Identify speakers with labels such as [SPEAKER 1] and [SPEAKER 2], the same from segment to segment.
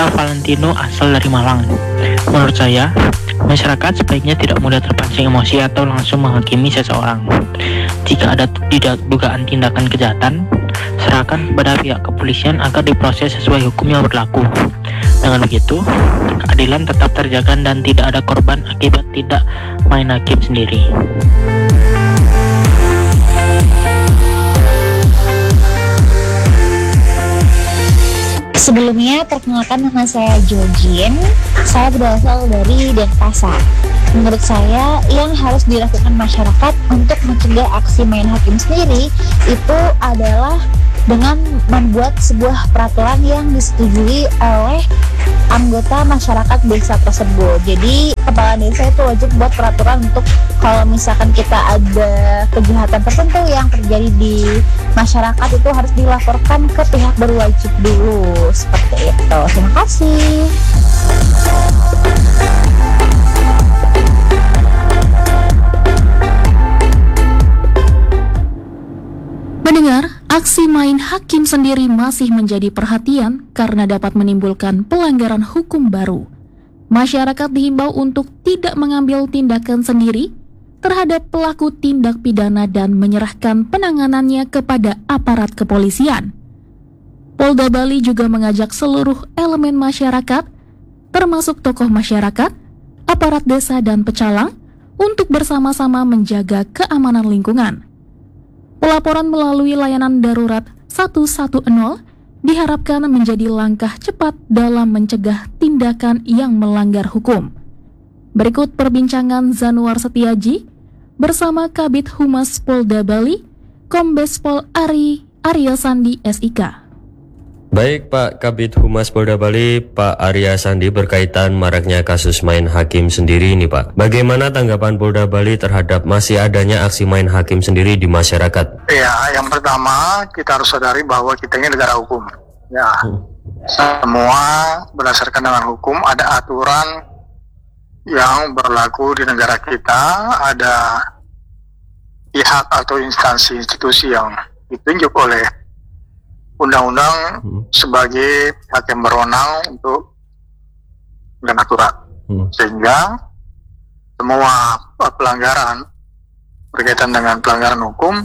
[SPEAKER 1] Saya Valentino, asal dari Malang. Menurut saya, masyarakat sebaiknya tidak mudah terpancing emosi atau langsung menghakimi seseorang. Jika ada dugaan tindakan kejahatan, serahkan kepada pihak kepolisian agar diproses sesuai hukum yang berlaku. Dengan begitu, keadilan tetap terjaga dan tidak ada korban akibat tidak main hakim sendiri.
[SPEAKER 2] Sebelumnya, perkenalkan, nama saya Jojin. Saya berasal dari Denpasar. Menurut saya, yang harus dilakukan masyarakat untuk mencegah aksi main hakim sendiri itu adalah dengan membuat sebuah peraturan yang disetujui oleh anggota masyarakat desa tersebut. Jadi kepala desa itu wajib buat peraturan untuk kalau misalkan kita ada kejahatan tertentu yang terjadi di masyarakat itu harus dilaporkan ke pihak berwajib dulu, seperti itu. Terima kasih.
[SPEAKER 3] Mendengar, aksi main hakim sendiri masih menjadi perhatian karena dapat menimbulkan pelanggaran hukum baru. Masyarakat dihimbau untuk tidak mengambil tindakan sendiri terhadap pelaku tindak pidana dan menyerahkan penanganannya kepada aparat kepolisian. Polda Bali juga mengajak seluruh elemen masyarakat, termasuk tokoh masyarakat, aparat desa dan pecalang, untuk bersama-sama menjaga keamanan lingkungan. Pelaporan melalui layanan darurat 110 diharapkan menjadi langkah cepat dalam mencegah tindakan yang melanggar hukum. Berikut perbincangan Zanuar Setiaji bersama Kabid Humas Polda Bali, Kombes Pol Arya Sandi SIK.
[SPEAKER 4] Baik Pak Kabid Humas Polda Bali, Pak Arya Sandi, berkaitan maraknya kasus main hakim sendiri ini Pak. Bagaimana tanggapan Polda Bali terhadap masih adanya aksi main hakim sendiri di masyarakat?
[SPEAKER 5] Ya, yang pertama kita harus sadari bahwa kita ini negara hukum. Ya, semua berdasarkan dengan hukum, ada aturan yang berlaku di negara kita, ada pihak atau instansi institusi yang ditunjuk oleh undang-undang sebagai pihak yang berwenang untuk dan aturan, sehingga semua pelanggaran berkaitan dengan pelanggaran hukum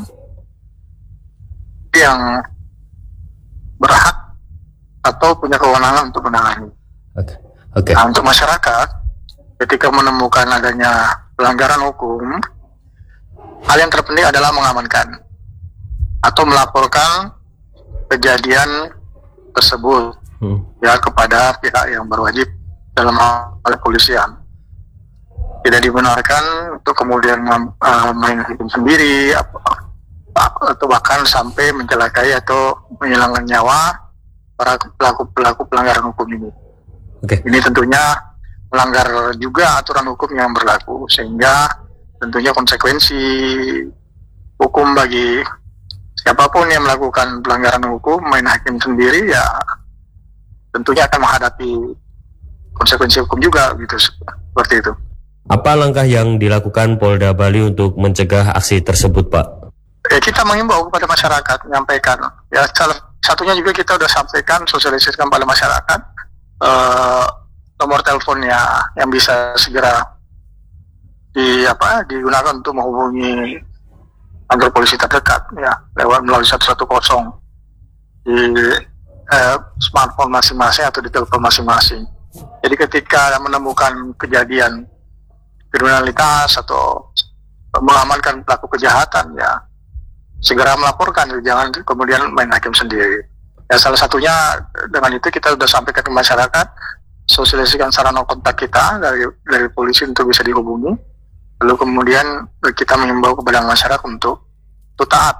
[SPEAKER 5] yang berhak atau punya kewenangan untuk menangani.
[SPEAKER 4] Okay.
[SPEAKER 5] Nah, untuk masyarakat, ketika menemukan adanya pelanggaran hukum, hal yang terpenting adalah mengamankan atau melaporkan kejadian tersebut ya kepada pihak yang berwajib dalam hal kepolisian. Tidak dibenarkan untuk kemudian main hakim sendiri atau bahkan sampai mencelakai atau menghilangkan nyawa para pelaku pelanggaran hukum ini. Ini tentunya melanggar juga aturan hukum yang berlaku, sehingga tentunya konsekuensi hukum bagi siapapun yang melakukan pelanggaran hukum main hakim sendiri ya tentunya akan menghadapi konsekuensi hukum juga gitu, seperti itu.
[SPEAKER 4] Apa langkah yang dilakukan Polda Bali untuk mencegah aksi tersebut Pak?
[SPEAKER 5] Kita mengimbau kepada masyarakat, menyampaikan ya, salah satunya juga kita sudah sampaikan, sosialisasikan pada masyarakat nomor teleponnya yang bisa segera digunakan untuk menghubungi kantor polisi terdekat ya, lewat melalui 110 di smartphone masing-masing atau di telepon masing-masing. Jadi ketika menemukan kejadian kriminalitas atau mengamankan pelaku kejahatan ya segera melaporkan, jangan kemudian main hakim sendiri. Ya, salah satunya dengan itu kita sudah sampaikan ke masyarakat, sosialisasikan sarana kontak kita dari polisi untuk bisa dihubungi. Lalu kemudian kita mengimbau kepada masyarakat untuk taat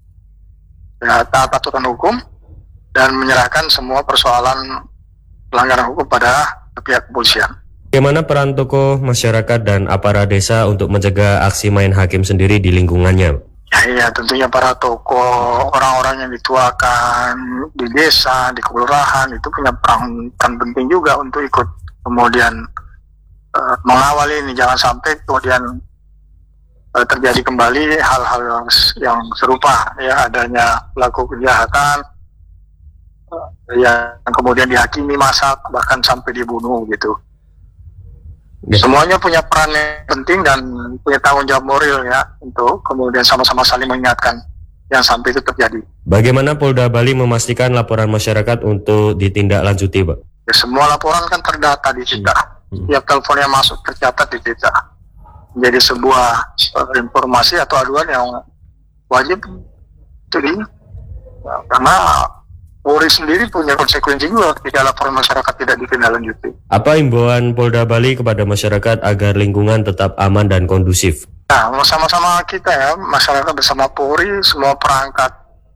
[SPEAKER 5] aturan hukum dan menyerahkan semua persoalan pelanggaran hukum pada pihak kepolisian.
[SPEAKER 4] Bagaimana peran tokoh masyarakat dan aparat desa untuk mencegah aksi main hakim sendiri di lingkungannya?
[SPEAKER 5] Ya, tentunya para tokoh, orang-orang yang dituakan di desa, di kelurahan itu punya peran penting juga untuk ikut kemudian mengawal ini, jangan sampai kemudian terjadi kembali hal-hal yang serupa ya, adanya pelaku kejahatan yang kemudian dihakimi masa bahkan sampai dibunuh gitu.
[SPEAKER 4] Ya.
[SPEAKER 5] Semuanya punya peran yang penting dan punya tanggung jawab moral ya untuk kemudian sama-sama saling mengingatkan yang sampai itu terjadi.
[SPEAKER 4] Bagaimana Polda Bali memastikan laporan masyarakat untuk ditindaklanjuti, Pak?
[SPEAKER 5] Ya, semua laporan kan terdata di kita. Setiap telepon yang masuk tercatat di kita. Jadi sebuah informasi atau aduan yang wajib jadi karena Polri sendiri punya konsekuensi juga ketika laporan masyarakat tidak ditindaklanjuti.
[SPEAKER 4] Apa imbauan Polda Bali kepada masyarakat agar lingkungan tetap aman dan kondusif?
[SPEAKER 5] Nah, sama-sama kita ya, masyarakat bersama Polri, semua perangkat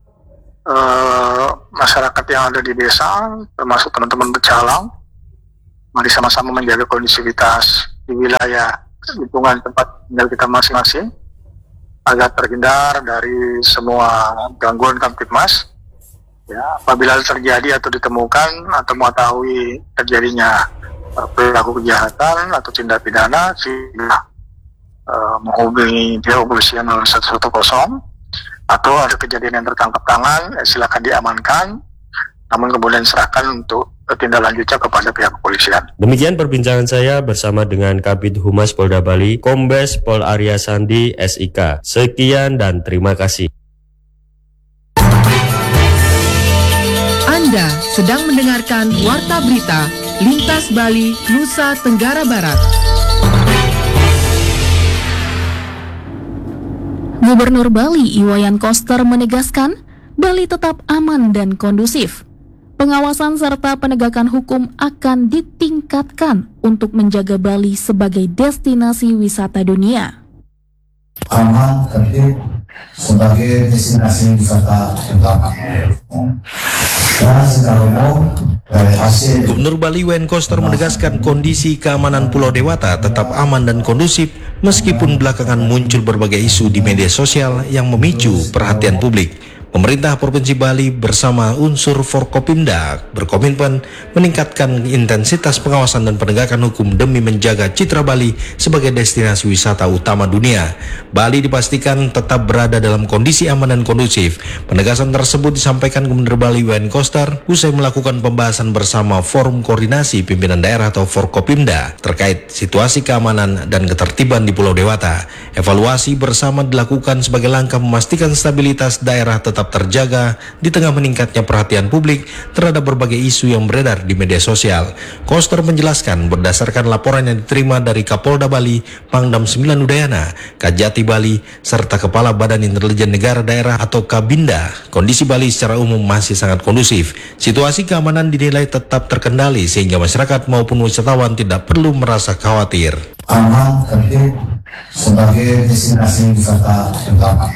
[SPEAKER 5] masyarakat yang ada di desa, termasuk teman-teman pecalang, mari sama-sama menjaga kondisivitas di wilayah lingkungan tempat tinggal kita masing-masing, agar terhindar dari semua gangguan Kamtibmas. Ya, apabila terjadi atau ditemukan atau mengetahui terjadinya perilaku kejahatan atau tindak pidana, sehingga menghubungi pihak kepolisian 110 atau ada kejadian yang tertangkap tangan, silakan diamankan, namun kemudian serahkan untuk tindak lanjutnya kepada pihak kepolisian.
[SPEAKER 4] Demikian perbincangan saya bersama dengan Kabid Humas Polda Bali, Kombes Pol Arya Sandi, SIK. Sekian dan terima kasih.
[SPEAKER 6] Anda sedang mendengarkan Warta Berita Lintas Bali, Nusa Tenggara Barat.
[SPEAKER 3] Gubernur Bali Iwayan Koster menegaskan Bali tetap aman dan kondusif. Pengawasan serta penegakan hukum akan ditingkatkan untuk menjaga Bali sebagai destinasi wisata dunia.
[SPEAKER 7] Aman, tertib sebagai destinasi wisata utama. Dan secara umum dari hasil
[SPEAKER 8] Gubernur Bali Iwayan Koster menegaskan kondisi keamanan Pulau Dewata tetap aman dan kondusif meskipun belakangan muncul berbagai isu di media sosial yang memicu perhatian publik. Pemerintah Provinsi Bali bersama unsur Forkopimda berkomitmen meningkatkan intensitas pengawasan dan penegakan hukum demi menjaga citra Bali sebagai destinasi wisata utama dunia. Bali dipastikan tetap berada dalam kondisi aman dan kondusif. Penegasan tersebut disampaikan Gubernur Bali Iwayan Koster usai melakukan pembahasan bersama Forum Koordinasi Pimpinan Daerah atau Forkopimda terkait situasi keamanan dan ketertiban di Pulau Dewata. Evaluasi bersama dilakukan sebagai langkah memastikan stabilitas daerah tetap terjaga di tengah meningkatnya perhatian publik terhadap berbagai isu yang beredar di media sosial. Koster menjelaskan berdasarkan laporan yang diterima dari Kapolda Bali, Pangdam 9 Udayana, Kajati Bali, serta Kepala Badan Intelijen Negara Daerah atau Kabinda, kondisi Bali secara umum masih sangat kondusif. Situasi keamanan dinilai tetap terkendali sehingga masyarakat maupun wisatawan tidak perlu merasa khawatir.
[SPEAKER 7] aman, tertib sebagai destinasi wisata utama.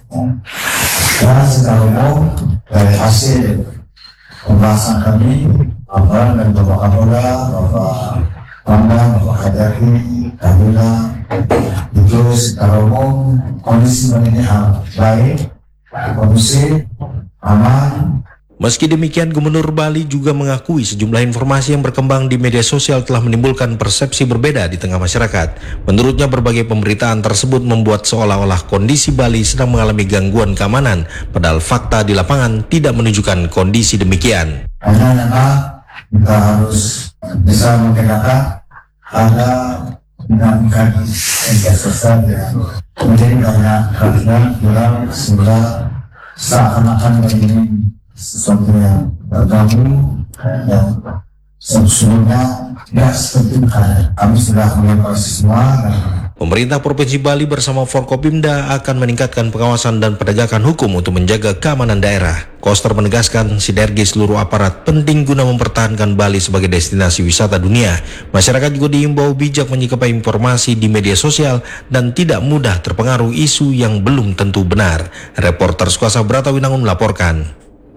[SPEAKER 7] Dan secara umum dari hasil pembahasan kami, laporan dari Bapak Kapolda, Bapak Pangdam, Bapak Kajati, Kabinda, itu secara umum kondisi ini baik, kondusif, aman.
[SPEAKER 8] Meski demikian, Gubernur Bali juga mengakui sejumlah informasi yang berkembang di media sosial telah menimbulkan persepsi berbeda di tengah masyarakat. Menurutnya, berbagai pemberitaan tersebut membuat seolah-olah kondisi Bali sedang mengalami gangguan keamanan, padahal fakta di lapangan tidak menunjukkan kondisi demikian.
[SPEAKER 7] Hanya memang kita harus bisa membedakan ada dinamika di media sosial ya. Kemudian banyak kajian bilang sehingga seakan-akan begini sesuatu yang terganggu yang sebelumnya tidak seperti kami sudah mengevaluasi semua.
[SPEAKER 8] Pemerintah Provinsi Bali bersama Forkopimda akan meningkatkan pengawasan dan penegakan hukum untuk menjaga keamanan daerah. Koster menegaskan sinergi seluruh aparat penting guna mempertahankan Bali sebagai destinasi wisata dunia. Masyarakat juga diimbau bijak menyikapi informasi di media sosial dan tidak mudah terpengaruh isu yang belum tentu benar. Reporter Suasa Brata Winangun melaporkan.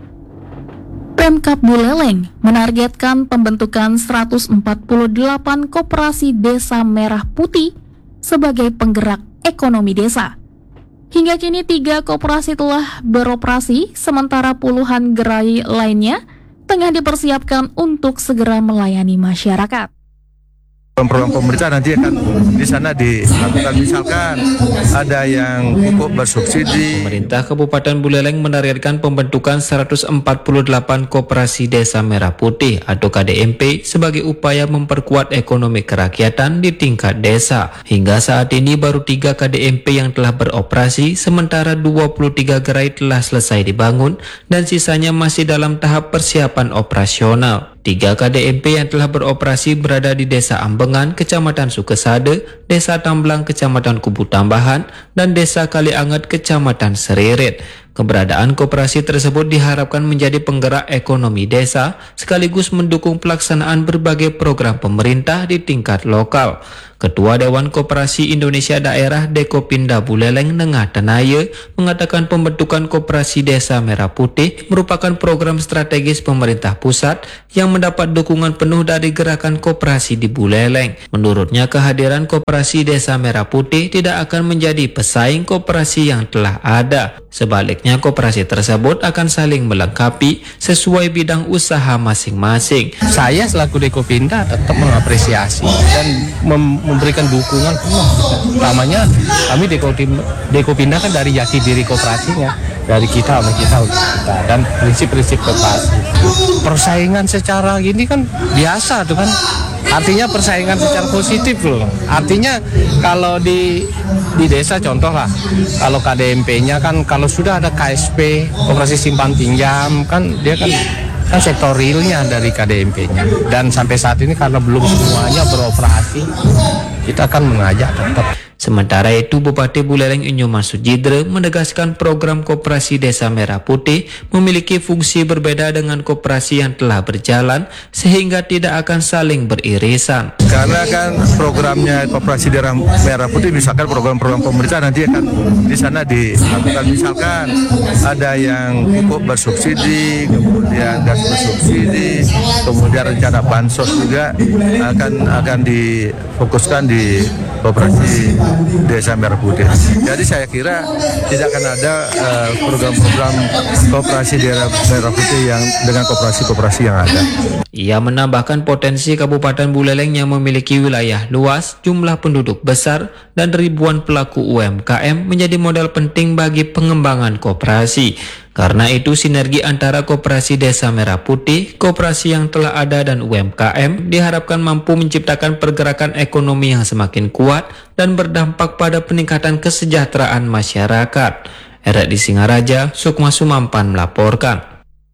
[SPEAKER 3] Pemkab Buleleng menargetkan pembentukan 148 koperasi desa merah putih sebagai penggerak ekonomi desa. Hingga kini 3 koperasi telah beroperasi, sementara puluhan gerai lainnya tengah dipersiapkan untuk segera melayani masyarakat.
[SPEAKER 9] Program pemerintah nanti akan di sana dilakukan, misalkan ada yang pupuk bersubsidi.
[SPEAKER 10] Pemerintah Kabupaten Buleleng menargetkan pembentukan 148 koperasi Desa Merah Putih atau KDMP sebagai upaya memperkuat ekonomi kerakyatan di tingkat desa. Hingga saat ini baru 3 KDMP yang telah beroperasi, sementara 23 gerai telah selesai dibangun dan sisanya masih dalam tahap persiapan operasional. 3 KDMP yang telah beroperasi berada di Desa Ambengan, Kecamatan Sukesade, Desa Tamblang, Kecamatan Kubu Tambahan, dan Desa Kalianget, Kecamatan Seririt. Keberadaan koperasi tersebut diharapkan menjadi penggerak ekonomi desa sekaligus mendukung pelaksanaan berbagai program pemerintah di tingkat lokal. Ketua Dewan Koperasi Indonesia Daerah Dekopinda Buleleng Nengah Tenaya mengatakan pembentukan Koperasi Desa Merah Putih merupakan program strategis pemerintah pusat yang mendapat dukungan penuh dari gerakan koperasi di Buleleng. Menurutnya, kehadiran Koperasi Desa Merah Putih tidak akan menjadi pesaing koperasi yang telah ada. Sebaliknya, koperasi tersebut akan saling melengkapi sesuai bidang usaha masing-masing.
[SPEAKER 11] Saya selaku Dekopinda tetap mengapresiasi dan memberikan dukungan penuh. Namanya kami Dekopinda kan dari jati diri koperasinya, dari kita sama kita untuk kita, dan prinsip-prinsip koperasi. Persaingan secara gini kan biasa tuh kan. Artinya persaingan secara positif loh. Artinya kalau di desa contoh lah, kalau KDMP-nya kan kalau sudah ada KSP, koperasi simpan pinjam, kan dia kan sektor realnya dari KDMP-nya. Dan sampai saat ini karena belum semuanya beroperasi, kita akan mengajak tetap.
[SPEAKER 10] Sementara itu, Bupati Buleleng Inyoman Sujidre menegaskan program Koperasi Desa Merah Putih memiliki fungsi berbeda dengan koperasi yang telah berjalan sehingga tidak akan saling beririsan.
[SPEAKER 9] Karena kan programnya Koperasi Desa Merah Putih, misalkan program-program pemerintah nanti akan di sana dilakukan, misalkan ada yang pupuk bersubsidi, kemudian gas bersubsidi, kemudian rencana bansos juga akan difokuskan di Koperasi Desa Merah Putih. Jadi saya kira tidak akan ada program-program Koperasi Desa Merah Putih yang dengan koperasi-koperasi yang ada.
[SPEAKER 10] Ia menambahkan potensi Kabupaten Buleleng yang memiliki wilayah luas, jumlah penduduk besar, dan ribuan pelaku UMKM menjadi modal penting bagi pengembangan koperasi. Karena itu, sinergi antara Koperasi Desa Merah Putih, koperasi yang telah ada, dan UMKM diharapkan mampu menciptakan pergerakan ekonomi yang semakin kuat dan berdampak pada peningkatan kesejahteraan masyarakat. RRI Singaraja, Sukma Sumampan melaporkan.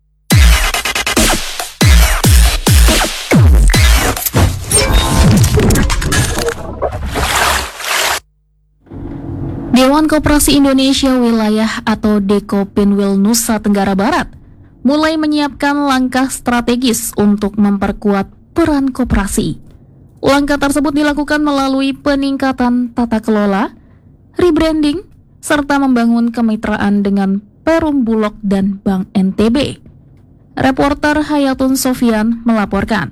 [SPEAKER 3] Dewan Koperasi Indonesia Wilayah atau Dekopinwil Nusa Tenggara Barat mulai menyiapkan langkah strategis untuk memperkuat peran koperasi. Langkah tersebut dilakukan melalui peningkatan tata kelola, rebranding, serta membangun kemitraan dengan Perum Bulog dan Bank NTB. Reporter Hayatun Sofian melaporkan.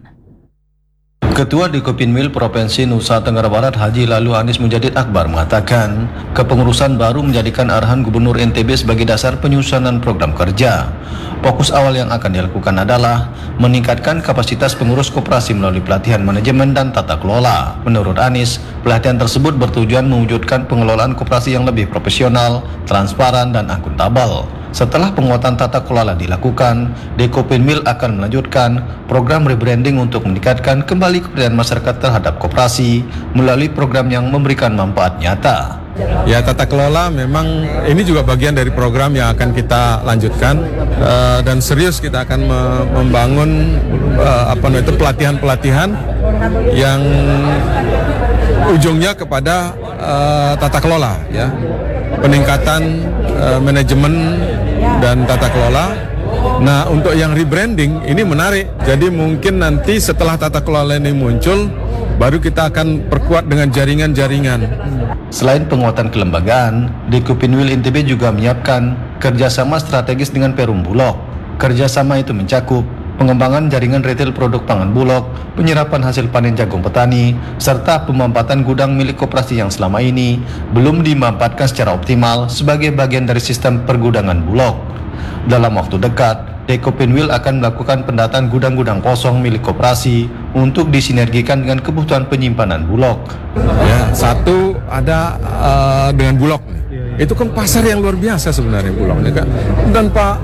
[SPEAKER 8] Ketua Dekopinwil Provinsi Nusa Tenggara Barat Haji Lalu Anis Mujadid Akbar mengatakan kepengurusan baru menjadikan arahan Gubernur NTB sebagai dasar penyusunan program kerja. Fokus awal yang akan dilakukan adalah meningkatkan kapasitas pengurus koperasi melalui pelatihan manajemen dan tata kelola. Menurut Anis, pelatihan tersebut bertujuan mewujudkan pengelolaan koperasi yang lebih profesional, transparan, dan akuntabel. Setelah penguatan tata kelola dilakukan, Dekopinwil akan melanjutkan program rebranding untuk meningkatkan kembali kepercayaan masyarakat terhadap koperasi melalui program yang memberikan manfaat nyata.
[SPEAKER 12] Ya, tata kelola memang ini juga bagian dari program yang akan kita lanjutkan dan serius kita akan membangun pelatihan-pelatihan yang ujungnya kepada tata kelola, ya, peningkatan manajemen dan tata kelola. Nah, untuk yang rebranding ini menarik. Jadi mungkin nanti setelah tata kelola ini muncul, baru kita akan perkuat dengan jaringan-jaringan.
[SPEAKER 8] Selain penguatan kelembagaan, Dekopinwil NTB juga menyiapkan kerjasama strategis dengan Perum Bulog. Kerjasama itu mencakup pengembangan jaringan retail produk pangan Bulog, penyerapan hasil panen jagung petani, serta pemanfaatan gudang milik koperasi yang selama ini belum dimanfaatkan secara optimal sebagai bagian dari sistem pergudangan Bulog. Dalam waktu dekat, Dekopinwil akan melakukan pendataan gudang-gudang kosong milik koperasi untuk disinergikan dengan kebutuhan penyimpanan Bulog.
[SPEAKER 12] Ya, satu ada dengan Bulog. Itu kan pasar yang luar biasa sebenarnya Bulog ini kan. Dan Pak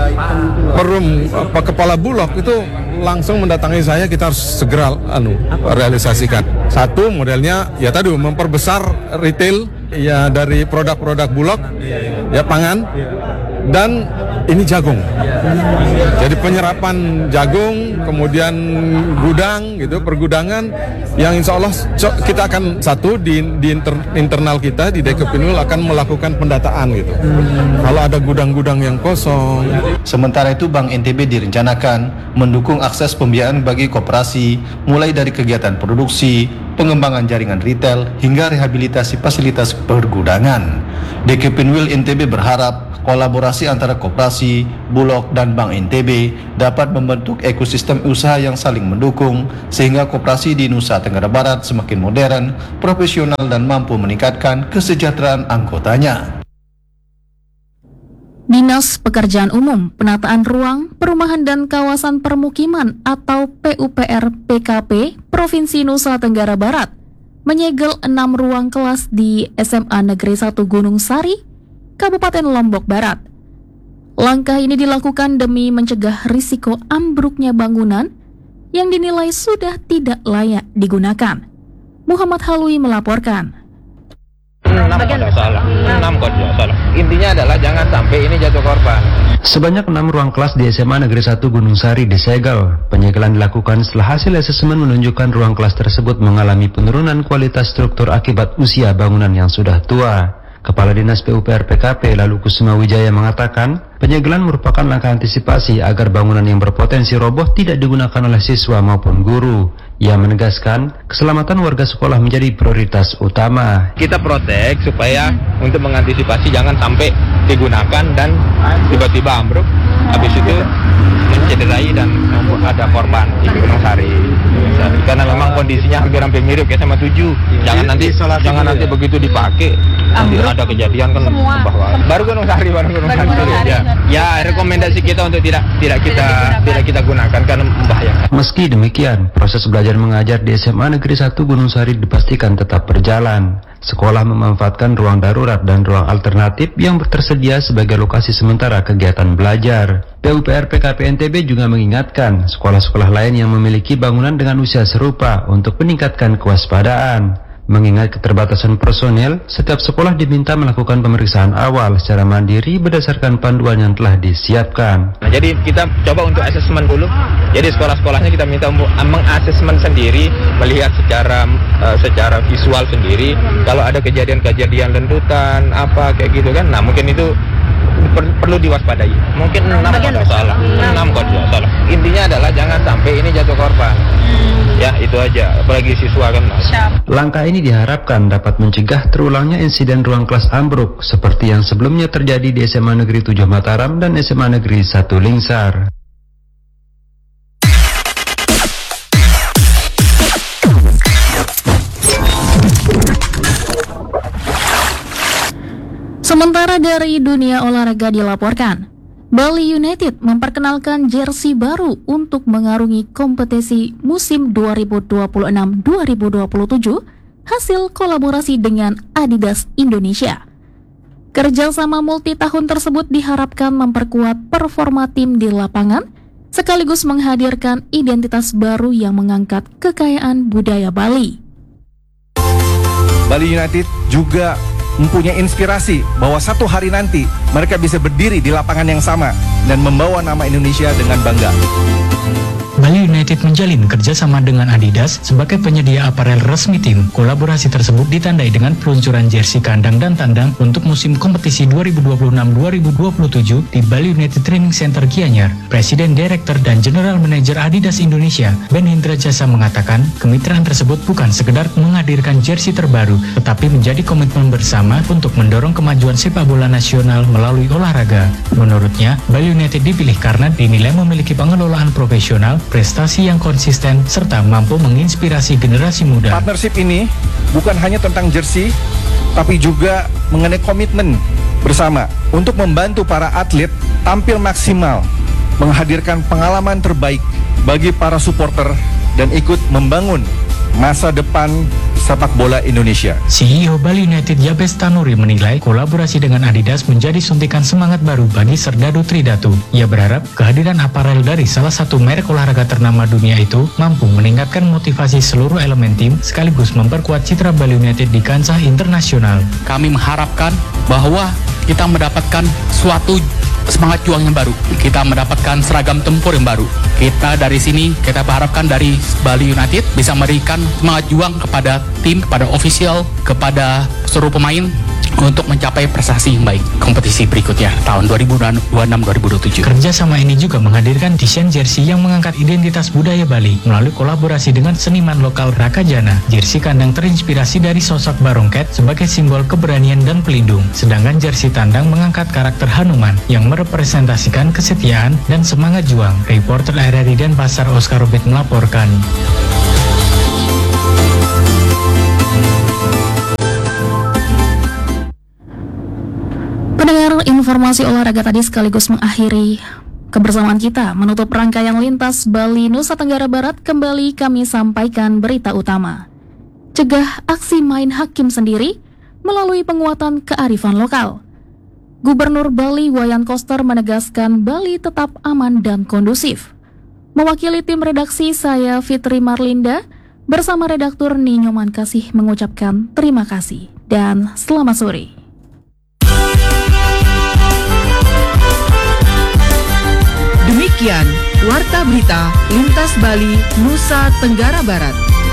[SPEAKER 12] Kepala Bulog itu langsung mendatangi saya, kita harus segera realisasikan. Satu modelnya ya tadi memperbesar retail ya dari produk-produk Bulog ya pangan, dan ini jagung. Jadi penyerapan jagung, kemudian gudang gitu, pergudangan yang insya Allah kita akan di internal kita di Dekopinul akan melakukan pendataan gitu. Kalau ada gudang-gudang yang kosong.
[SPEAKER 8] Sementara itu Bank NTB direncanakan mendukung akses pembiayaan bagi koperasi mulai dari kegiatan produksi, pengembangan jaringan retail hingga rehabilitasi fasilitas pergudangan. Dekopinul NTB berharap kolaborasi antara koperasi, Bulog, dan Bank NTB dapat membentuk ekosistem usaha yang saling mendukung sehingga koperasi di Nusa Tenggara Barat semakin modern, profesional, dan mampu meningkatkan kesejahteraan anggotanya.
[SPEAKER 3] Dinas Pekerjaan Umum, Penataan Ruang, Perumahan dan Kawasan Permukiman atau PUPR PKP Provinsi Nusa Tenggara Barat menyegel 6 ruang kelas di SMA Negeri 1 Gunung Sari, Kabupaten Lombok Barat. Langkah ini dilakukan demi mencegah risiko ambruknya bangunan yang dinilai sudah tidak layak digunakan. Muhammad Halwi melaporkan.
[SPEAKER 13] 6 salah. Intinya adalah jangan sampai ini jatuh korban.
[SPEAKER 14] Sebanyak 6 ruang kelas di SMA Negeri 1 Gunung Sari disegel. Penyegelan dilakukan setelah hasil asesmen menunjukkan ruang kelas tersebut mengalami penurunan kualitas struktur akibat usia bangunan yang sudah tua. Kepala Dinas PUPR PKP Lalu Kusuma Wijaya mengatakan, penyegelan merupakan langkah antisipasi agar bangunan yang berpotensi roboh tidak digunakan oleh siswa maupun guru. Ia menegaskan, keselamatan warga sekolah menjadi prioritas utama.
[SPEAKER 13] Kita protek supaya untuk mengantisipasi jangan sampai digunakan dan tiba-tiba ambruk, habis itu mencederai dan ada korban di Gunung Sari. Karena memang kondisinya hampir mirip ya sama 7. Jangan nanti begitu dipakai nanti ada kejadian kan bahwa baru Gunung Sari. Ya, rekomendasi kita untuk tidak kita gunakan karena membahayakan.
[SPEAKER 14] Meski demikian, proses belajar mengajar di SMA Negeri 1 Gunung Sari dipastikan tetap berjalan. Sekolah memanfaatkan ruang darurat dan ruang alternatif yang tersedia sebagai lokasi sementara kegiatan belajar. PUPR PKP NTB juga mengingatkan sekolah-sekolah lain yang memiliki bangunan dengan usia serupa untuk meningkatkan kewaspadaan. Mengingat keterbatasan personel, setiap sekolah diminta melakukan pemeriksaan awal secara mandiri berdasarkan panduan yang telah disiapkan.
[SPEAKER 13] Nah, jadi kita coba untuk asesmen dulu. Jadi sekolah-sekolahnya kita minta mengasesmen sendiri, melihat secara visual sendiri. Kalau ada kejadian-kejadian lendutan apa kayak gitu kan, nah mungkin itu perlu diwaspadai. Mungkin 6 salah. Intinya adalah jangan sampai ini jatuh korban. Ya, itu aja. Apalagi siswa kan.
[SPEAKER 14] Langkah ini diharapkan dapat mencegah terulangnya insiden ruang kelas ambruk seperti yang sebelumnya terjadi di SMA Negeri 7 Mataram dan SMA Negeri 1 Lingsar.
[SPEAKER 3] Sementara dari dunia olahraga dilaporkan, Bali United memperkenalkan jersey baru untuk mengarungi kompetisi musim 2026-2027 hasil kolaborasi dengan Adidas Indonesia. Kerjasama multi tahun tersebut diharapkan memperkuat performa tim di lapangan sekaligus menghadirkan identitas baru yang mengangkat kekayaan budaya Bali.
[SPEAKER 15] Bali United juga mempunyai inspirasi bahwa satu hari nanti mereka bisa berdiri di lapangan yang sama dan membawa nama Indonesia dengan bangga.
[SPEAKER 16] Bali United menjalin kerjasama dengan Adidas sebagai penyedia aparel resmi tim. Kolaborasi tersebut ditandai dengan peluncuran jersey kandang dan tandang untuk musim kompetisi 2026-2027 di Bali United Training Center Gianyar. Presiden, Direktur, dan General Manager Adidas Indonesia, Ben Hendra Jasa mengatakan, kemitraan tersebut bukan sekedar menghadirkan jersey terbaru, tetapi menjadi komitmen bersama untuk mendorong kemajuan sepak bola nasional melalui olahraga. Menurutnya, Bali United dipilih karena dinilai memiliki pengelolaan profesional, prestasi yang konsisten, serta mampu menginspirasi generasi muda.
[SPEAKER 15] Partnership ini bukan hanya tentang jersey, tapi juga mengenai komitmen bersama untuk membantu para atlet tampil maksimal, menghadirkan pengalaman terbaik bagi para supporter dan ikut membangun masa depan sepak bola Indonesia.
[SPEAKER 16] CEO Bali United Yabes Tanuri menilai kolaborasi dengan Adidas menjadi suntikan semangat baru bagi Serdadu Tridatu. Ia berharap kehadiran aparel dari salah satu merek olahraga ternama dunia itu mampu meningkatkan motivasi seluruh elemen tim sekaligus memperkuat citra Bali United di kancah internasional.
[SPEAKER 17] Kami mengharapkan bahwa kita mendapatkan suatu semangat juang yang baru. Kita mendapatkan seragam tempur yang baru. Kita dari sini, kita berharapkan dari Bali United bisa memberikan semangat juang kepada tim, kepada official, kepada seluruh pemain untuk mencapai prestasi yang baik kompetisi berikutnya tahun 2026-2027.
[SPEAKER 16] Kerjasama ini juga menghadirkan desain jersey yang mengangkat identitas budaya Bali melalui kolaborasi dengan seniman lokal Rakajana. Jersey kandang terinspirasi dari sosok Barongket sebagai simbol keberanian dan pelindung, sedangkan jersey tandang mengangkat karakter Hanuman yang merepresentasikan kesetiaan dan semangat juang. Reporter RRI Denpasar Oscar Robert melaporkan.
[SPEAKER 3] Pendengar, informasi olahraga tadi sekaligus mengakhiri kebersamaan kita. Menutup rangkaian Lintas Bali Nusa Tenggara Barat, kembali kami sampaikan berita utama. Cegah aksi main hakim sendiri melalui penguatan kearifan lokal. Gubernur Bali Wayan Koster menegaskan Bali tetap aman dan kondusif. Mewakili tim redaksi, saya Fitri Marlinda bersama redaktur Ninyoman Kasih mengucapkan terima kasih dan selamat sore.
[SPEAKER 6] Demikian Warta Berita Lintas Bali Nusa Tenggara Barat.